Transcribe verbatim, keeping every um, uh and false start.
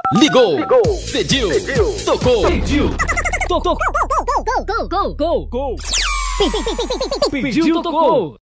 Ligou, Ligou. Pediu, Pediu. Tocou, Pediu. Tocou, gol, gol, gol, gol, gol, gol, gol. Pediu, tocou.